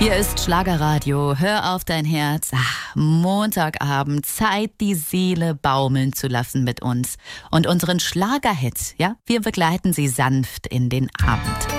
Hier ist Schlagerradio. Hör auf dein Herz. Montagabend, Zeit, die Seele baumeln zu lassen mit uns. Und unseren Schlagerhits, ja, wir begleiten sie sanft in den Abend.